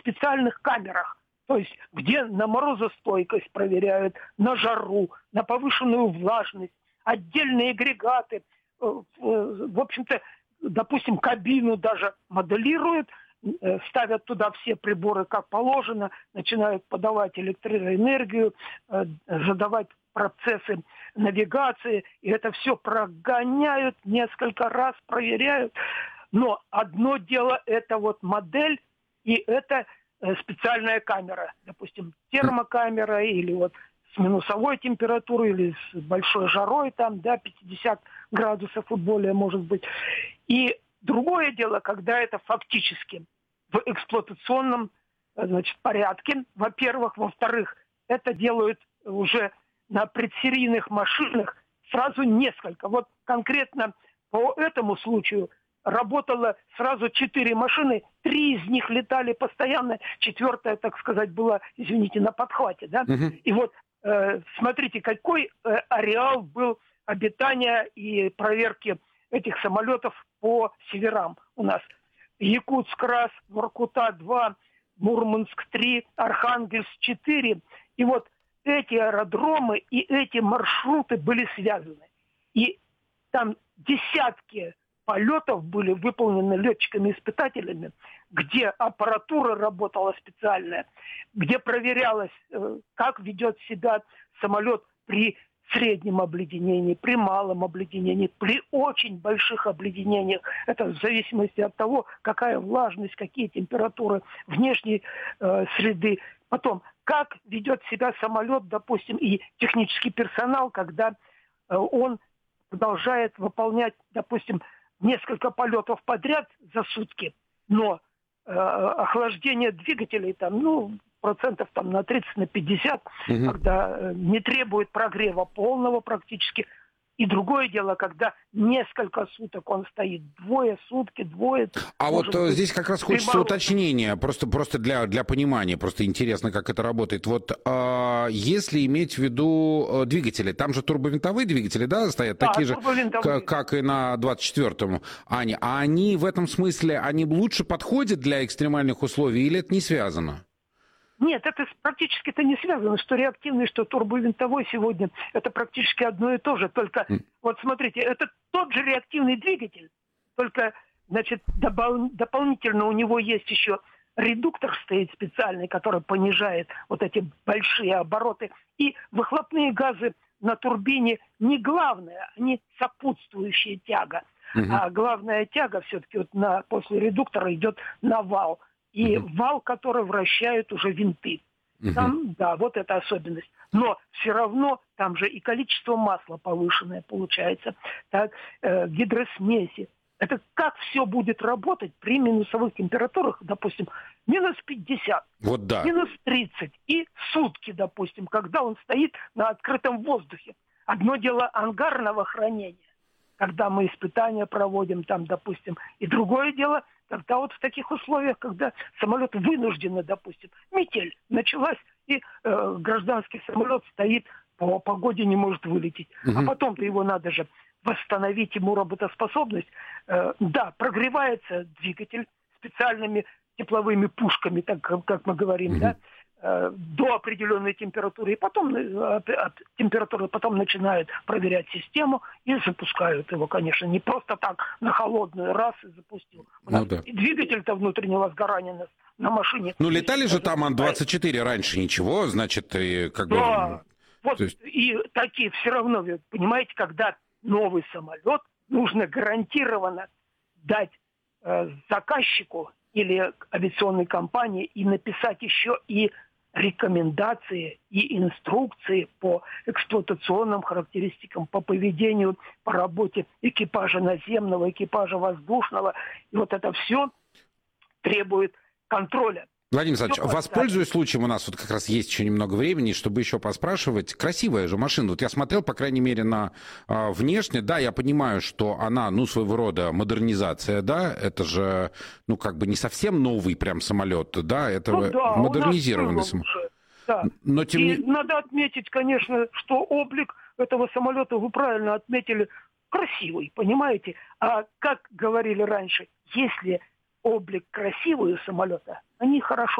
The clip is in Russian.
специальных камерах. То есть где на морозостойкость проверяют, на жару, на повышенную влажность, отдельные агрегаты. В общем-то, допустим, кабину даже моделируют, ставят туда все приборы как положено, начинают подавать электроэнергию, задавать процессы навигации, и это все прогоняют, несколько раз проверяют. Но одно дело это вот модель, и это специальная камера, допустим, термокамера или вот с минусовой температурой или с большой жарой, там, да, 50 градусов и более может быть. И другое дело, когда это фактически в эксплуатационном, значит, порядке, во-первых. Во-вторых, это делают уже на предсерийных машинах сразу несколько. Вот конкретно по этому случаю работало сразу 4 машины, 3 из них летали постоянно, 4-я, так сказать, была, извините, на подхвате, да. И вот смотрите, какой ареал был обитания и проверки этих самолетов по северам у нас. Якутск-1, Воркута-2, Мурманск-3, Архангельск-4. И вот эти аэродромы и эти маршруты были связаны. И там десятки полетов были выполнены летчиками-испытателями, где аппаратура работала специальная, где проверялось, как ведет себя самолет при среднем обледенении, при малом обледенении, при очень больших обледенениях. Это в зависимости от того, какая влажность, какие температуры внешней среды. Потом, как ведет себя самолет, допустим, и технический персонал, когда он продолжает выполнять, допустим, несколько полетов подряд за сутки, но охлаждение двигателей там, процентов там, на 30-50, когда не требует прогрева полного практически. И другое дело, когда несколько суток он стоит, сутки. А вот здесь как раз хочется уточнения, просто для понимания, просто интересно, как это работает. Вот если иметь в виду двигатели, там же турбовинтовые двигатели, да, стоят, да, такие же, как и на 24-м, а они в этом смысле, они лучше подходят для экстремальных условий или это не связано? Нет, это практически-то не связано, что реактивный, что турбовинтовой сегодня, это практически одно и то же. Только, вот смотрите, это тот же реактивный двигатель, только, значит, дополнительно у него есть еще редуктор стоит специальный, который понижает вот эти большие обороты. И выхлопные газы на турбине не главное, они сопутствующая тяга. А главная тяга все-таки вот после редуктора идет на вал. И вал, который вращают уже винты. Там, да, вот эта особенность. Но все равно там же и количество масла повышенное получается. Так, гидросмеси. Это как все будет работать при минусовых температурах, допустим, минус 50, вот да. минус 30 и сутки, допустим, когда он стоит на открытом воздухе. Одно дело ангарного хранения, когда мы испытания проводим там, допустим, и другое дело, когда вот в таких условиях, когда самолет вынужденно, допустим, метель началась, и гражданский самолет стоит, по погоде не может вылететь. А потом-то его надо же восстановить, ему работоспособность. Да, прогревается двигатель специальными тепловыми пушками, так как мы говорим, да, до определенной температуры, и потом от температуры потом начинают проверять систему и запускают его, конечно, не просто так на холодную раз и запустил. Да. И двигатель-то внутреннего сгорания на машине. Летали же там Ан-24 раньше, ничего, значит, и как бы... Да, вот есть... и такие все равно, вы понимаете, когда новый самолет, нужно гарантированно дать заказчику или авиационной компании и написать еще и рекомендации и инструкции по эксплуатационным характеристикам, по поведению, по работе экипажа наземного, экипажа воздушного. И вот это все требует контроля. Владимир Александрович, воспользуюсь случаем, у нас вот как раз есть еще немного времени, чтобы еще поспрашивать. Красивая же машина. Вот я смотрел, по крайней мере, на внешне. Да, я понимаю, что она, своего рода модернизация, да, это же, как бы не совсем новый прям самолет, да, это модернизированный самолет. Да. Но надо отметить, конечно, что облик этого самолета, вы правильно отметили, красивый, понимаете? А как говорили раньше, если облик красивый у самолета, они хорошо